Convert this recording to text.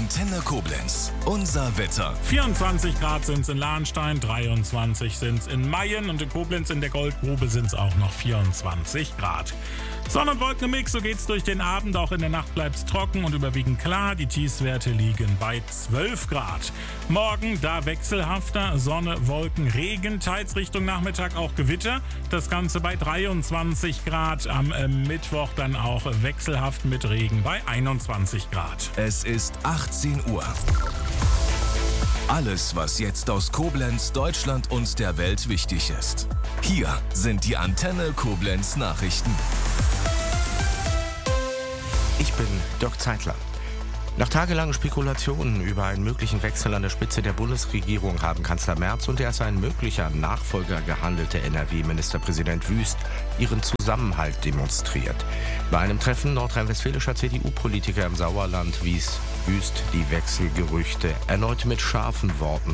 Antenne Koblenz. Unser Wetter. 24 Grad sind es in Lahnstein, 23 sind es in Mayen und in Koblenz in der Goldgrube sind es auch noch 24 Grad. Sonne- und Wolkenmix, so geht's durch den Abend. Auch in der Nacht bleibt es trocken und überwiegend klar. Die Tiefstwerte liegen bei 12 Grad. Morgen da wechselhafter, Sonne, Wolken, Regen, teils Richtung Nachmittag auch Gewitter. Das Ganze bei 23 Grad. Am Mittwoch dann auch wechselhaft mit Regen bei 21 Grad. Es ist 18 Uhr. Alles, was jetzt aus Koblenz, Deutschland und der Welt wichtig ist. Hier sind die Antenne Koblenz Nachrichten. Ich bin Dirk Zeitler. Nach tagelangen Spekulationen über einen möglichen Wechsel an der Spitze der Bundesregierung haben Kanzler Merz und der als ein möglicher Nachfolger gehandelte NRW-Ministerpräsident Wüst ihren Zusammenhalt demonstriert. Bei einem Treffen nordrhein-westfälischer CDU-Politiker im Sauerland wies Wüst die Wechselgerüchte erneut mit scharfen Worten